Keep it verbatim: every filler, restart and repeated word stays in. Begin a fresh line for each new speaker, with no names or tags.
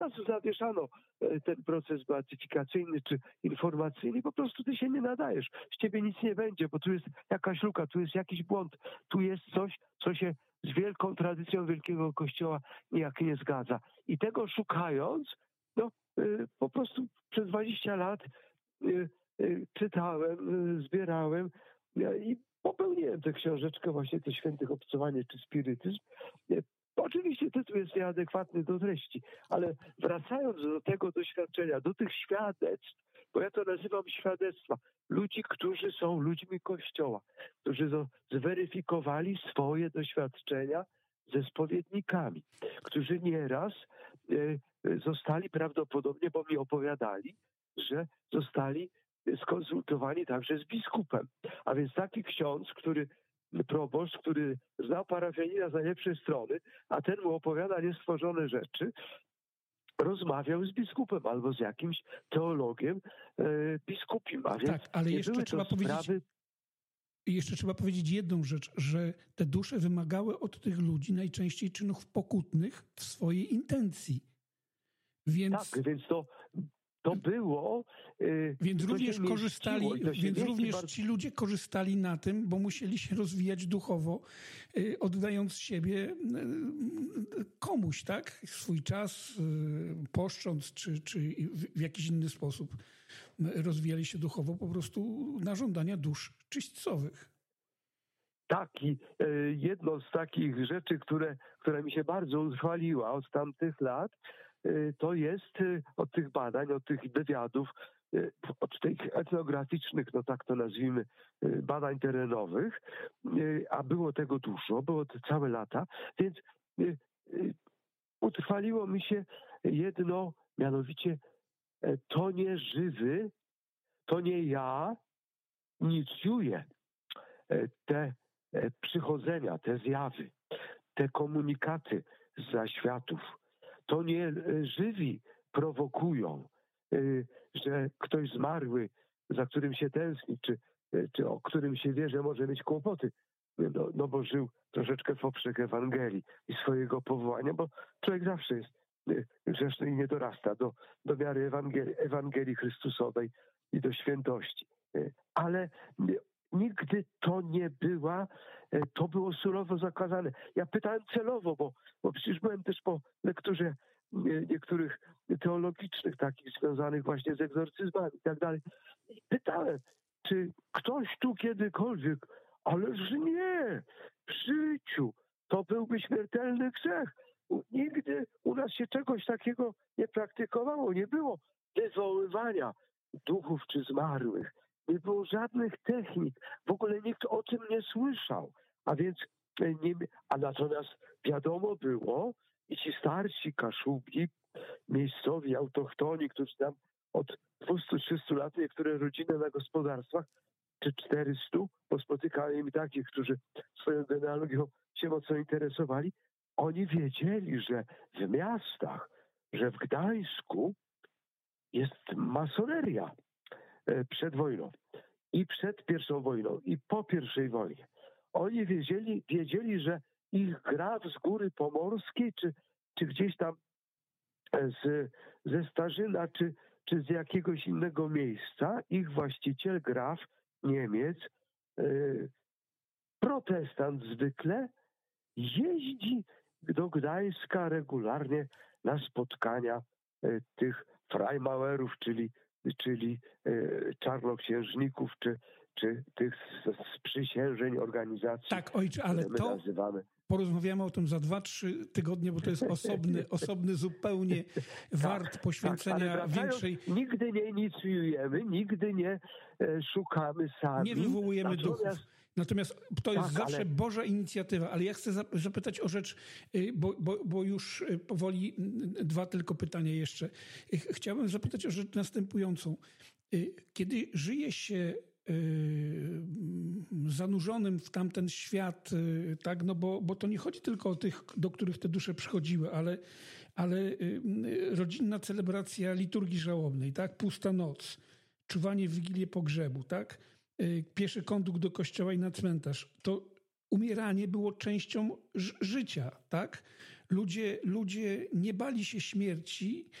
nas zawieszano ten proces beatyfikacyjny czy informacyjny, po prostu ty się nie nadajesz, z ciebie nic nie będzie, bo tu jest jakaś luka, tu jest jakiś błąd, tu jest coś, co się z wielką tradycją Wielkiego Kościoła nijak nie zgadza. I tego szukając, no po prostu przez dwadzieścia lat czytałem, zbierałem i popełniłem tę książeczkę, właśnie te Świętych Obcowanie czy Spirytyzm. Oczywiście tytuł jest nieadekwatny do treści, ale wracając do tego doświadczenia, do tych świadectw, bo ja to nazywam świadectwa, ludzi, którzy są ludźmi Kościoła, którzy zweryfikowali swoje doświadczenia ze spowiednikami, którzy nieraz zostali prawdopodobnie, bo mi opowiadali, że zostali skonsultowani także z biskupem. A więc taki ksiądz, który, proboszcz, który znał parafianina z najlepszej strony, a ten mu opowiada niestworzone rzeczy, rozmawiał z biskupem albo z jakimś teologiem e, biskupim. A więc
tak, ale jeszcze trzeba powiedzieć... Sprawy... Jeszcze trzeba powiedzieć jedną rzecz, że te dusze wymagały od tych ludzi najczęściej czynów pokutnych w swojej intencji. Więc...
Tak, więc to... To było... Yy,
więc
to
również korzystali, więc również
bardzo...
ci ludzie korzystali na tym, bo musieli się rozwijać duchowo, yy, oddając siebie yy, komuś, tak? Swój czas, yy, poszcząc, czy, czy w, w jakiś inny sposób rozwijali się duchowo po prostu na żądania dusz czyśćcowych.
Tak, i yy, jedno z takich rzeczy, które, które mi się bardzo utrwaliła od tamtych lat, to jest od tych badań, od tych wywiadów, od tych etnograficznych, no tak to nazwijmy, badań terenowych, a było tego dużo, było to całe lata, więc utrwaliło mi się jedno, mianowicie to nie żywy, to nie ja inicjuję te przychodzenia, te zjawy, te komunikaty z zaświatów. To nie żywi prowokują, że ktoś zmarły, za którym się tęskni, czy, czy o którym się wie, że może mieć kłopoty, no, no bo żył troszeczkę w poprzek Ewangelii i swojego powołania, bo człowiek zawsze jest grzeszny i nie dorasta do, do miary Ewangelii, Ewangelii Chrystusowej i do świętości. Ale nigdy to nie była, to było surowo zakazane. Ja pytałem celowo, bo, bo przecież byłem też po lekturze niektórych teologicznych, takich związanych właśnie z egzorcyzmami i tak dalej. I pytałem, czy ktoś tu kiedykolwiek, ależ nie, w życiu, to byłby śmiertelny grzech. Nigdy u nas się czegoś takiego nie praktykowało, nie było wywoływania duchów czy zmarłych. Nie było żadnych technik. W ogóle nikt o tym nie słyszał. A więc, nie, a natomiast wiadomo było, i ci starsi Kaszubi, miejscowi, autochtoni, którzy tam od dwustu trzystu lat, niektóre rodziny na gospodarstwach, czy czterystu, bo spotykałem i takich, którzy swoją genealogią się mocno interesowali, oni wiedzieli, że w miastach, że w Gdańsku jest masoneria przed wojną i przed pierwszą wojną i po pierwszej wojnie. Oni wiedzieli, wiedzieli, że ich graf z Góry Pomorskiej, czy, czy gdzieś tam z, ze Starzyna, czy, czy z jakiegoś innego miejsca, ich właściciel, graf, Niemiec, yy, protestant zwykle, jeździ do Gdańska regularnie na spotkania yy, tych Freimauerów, czyli czyli y, czarnoksiężników, czy, czy tych sprzysiężeń organizacji.
Tak, ojcze, ale to nazywamy. Porozmawiamy o tym za dwa, trzy tygodnie, bo to jest osobny, osobny zupełnie wart tak, poświęcenia tak, większej...
Nigdy nie inicjujemy, nigdy nie e, szukamy sami.
Nie wywołujemy Natomiast... duchów. Natomiast to jest tak, zawsze ale... Boża inicjatywa, ale ja chcę zapytać o rzecz, bo, bo, bo już powoli dwa tylko pytania jeszcze. Chciałbym zapytać o rzecz następującą. Kiedy żyje się zanurzonym w tamten świat, tak, no bo, bo to nie chodzi tylko o tych, do których te dusze przychodziły, ale, ale rodzinna celebracja liturgii żałobnej, tak, pusta noc, czuwanie w Wigilię pogrzebu, tak, pieszy kondukt do kościoła i na cmentarz. To umieranie było częścią ż- życia, tak? Ludzie, ludzie nie bali się śmierci,